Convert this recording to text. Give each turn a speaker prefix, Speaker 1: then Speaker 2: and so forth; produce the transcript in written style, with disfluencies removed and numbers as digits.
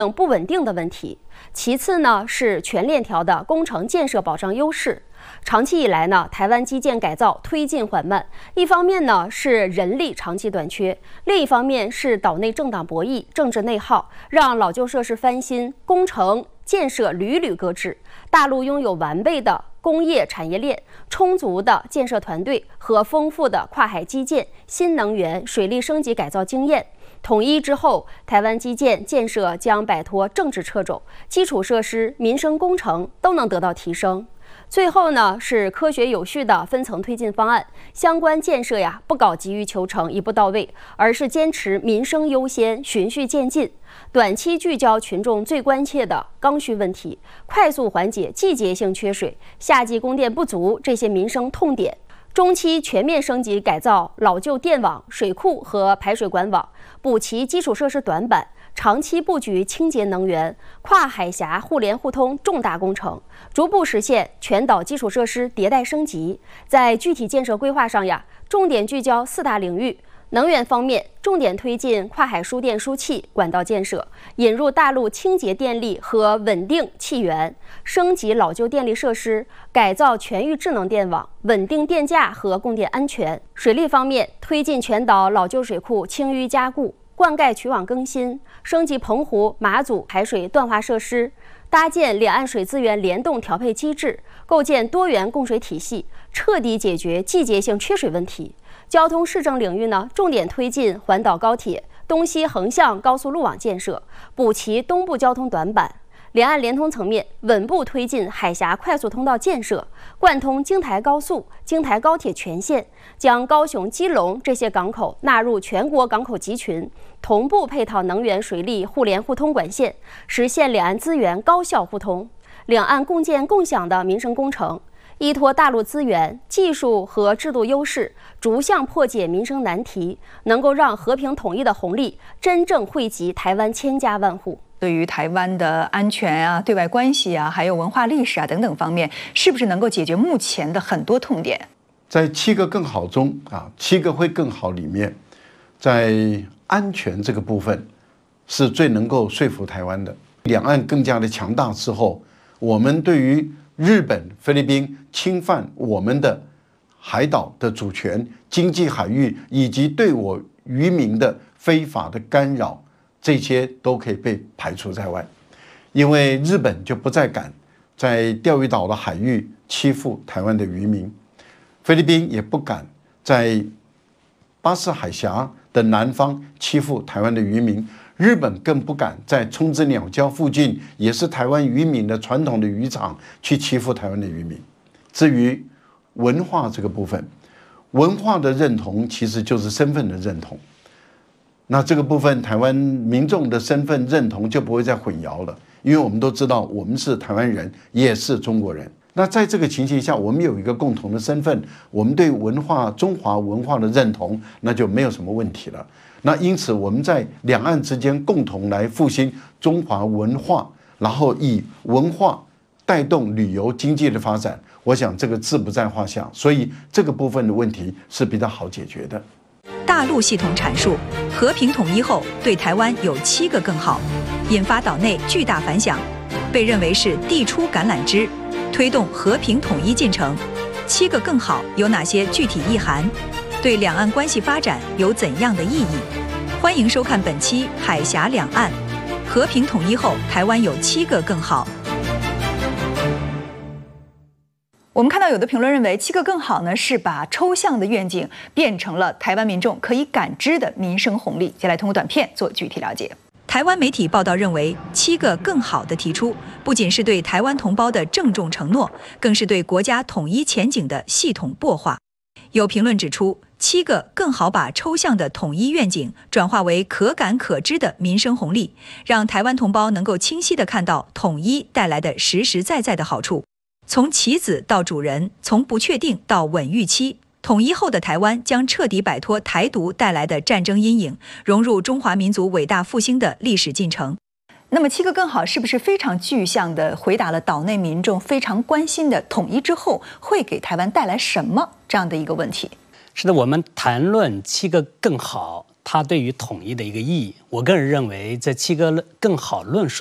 Speaker 1: 等不稳定的问题。其次呢，是全链条的工程建设保障优势。长期以来呢，台湾基建改造推进缓慢，一方面呢是人力长期短缺，另一方面是岛内政党博弈、政治内耗，让老旧设施翻新、工程建设屡屡搁置。大陆拥有完备的工业产业链、充足的建设团队和丰富的跨海基建、新能源、水利升级改造经验。统一之后，台湾基建建设将摆脱政治掣肘，基础设施、民生工程都能得到提升。最后呢，是科学有序的分层推进方案，相关建设呀不搞急于求成、一步到位，而是坚持民生优先、循序渐进，短期聚焦群众最关切的刚需问题，快速缓解季节性缺水、夏季供电不足这些民生痛点。中期全面升级改造老旧电网、水库和排水管网，补齐基础设施短板，长期布局清洁能源、跨海峡互联互通重大工程，逐步实现全岛基础设施迭代升级。在具体建设规划上呀，重点聚焦4大领域。能源方面，重点推进跨海输电输气管道建设，引入大陆清洁电力和稳定气源，升级老旧电力设施，改造全域智能电网，稳定电价和供电安全。水利方面，推进全岛老旧水库清淤加固、灌溉渠网更新，升级澎湖、马祖排水断化设施，搭建两岸水资源联动调配机制，构建多元供水体系，彻底解决季节性缺水问题。交通市政领域呢，重点推进环岛高铁、东西横向高速路网建设，补齐东部交通短板。两岸联通层面，稳步推进海峡快速通道建设，贯通京台高速、京台高铁全线，将高雄、基隆这些港口纳入全国港口集群，同步配套能源、水利互联互通管线，实现两岸资源高效互通。两岸共建共享的民生工程，依托大陆资源、技术和制度优势，逐项破解民生难题，能够让和平统一的红利真正惠及台湾千家万户。
Speaker 2: 对于台湾的安全啊、对外关系啊，还有文化历史啊等等方面，是不是能够解决目前的很多痛点？
Speaker 3: 在7个更好中7个会更好里面，在安全这个部分是最能够说服台湾的。两岸更加的强大之后，我们对于日本、菲律宾侵犯我们的海岛的主权、经济海域以及对我渔民的非法的干扰，这些都可以被排除在外，因为日本就不再敢在钓鱼岛的海域欺负台湾的渔民，菲律宾也不敢在巴士海峡的南方欺负台湾的渔民，日本更不敢在冲之鸟礁附近，也是台湾渔民的传统的渔场去欺负台湾的渔民。至于文化这个部分，文化的认同其实就是身份的认同。那这个部分，台湾民众的身份认同就不会再混淆了，因为我们都知道我们是台湾人，也是中国人。那在这个情形下，我们有一个共同的身份，我们对文化、中华文化的认同，那就没有什么问题了。那因此，我们在两岸之间共同来复兴中华文化，然后以文化带动旅游经济的发展，我想这个志不在话下。所以这个部分的问题是比较好解决的。
Speaker 2: 大陆系统阐述，和平统一后对台湾有7个更好，引发岛内巨大反响，被认为是递出橄榄枝，推动和平统一进程。7个更好有哪些具体意涵？对两岸关系发展有怎样的意义？欢迎收看本期《海峡两岸》，和平统一后台湾有7个更好。我们看到有的评论认为7个更好呢，是把抽象的愿景变成了台湾民众可以感知的民生红利。接下来通过短片做具体了解。台湾媒体报道认为，7个更好的提出，不仅是对台湾同胞的郑重承诺，更是对国家统一前景的系统擘画。有评论指出，7个更好把抽象的统一愿景转化为可感可知的民生红利，让台湾同胞能够清晰地看到统一带来的实实在在的好处。从棋子到主人，从不确定到稳预期，统一后的台湾将彻底摆脱台独带来的战争阴影，融入中华民族伟大复兴的历史进程。那么7个更好是不是非常具象地回答了岛内民众非常关心的统一之后会给台湾带来什么这样的一个问题？
Speaker 4: 是的，我们谈论7个更好， 它对于统一的一个意义。我个人认为，这7个更好论述